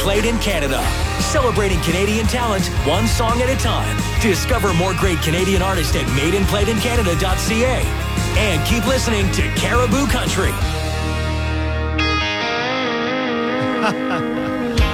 Played in Canada. Celebrating Canadian talent, one song at a time. Discover more great Canadian artists at madeinplayedincanada.ca. And keep listening to Caribou Country.